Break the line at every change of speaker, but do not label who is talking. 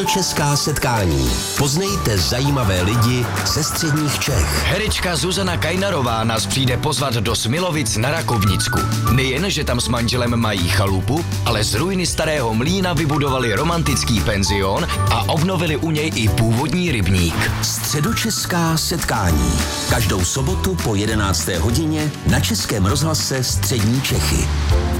Česká setkání. Poznejte zajímavé lidi ze středních Čech.
Herečka Zuzana Kajnarová nás přijde pozvat do Smilovic na Rakovnicku. Nejen, že tam s manželem mají chalupu, ale z ruiny starého mlýna vybudovali romantický penzion a obnovili u něj i původní rybník.
Středočeská setkání. Každou sobotu po 11. hodině na Českém rozhlase Střední Čechy.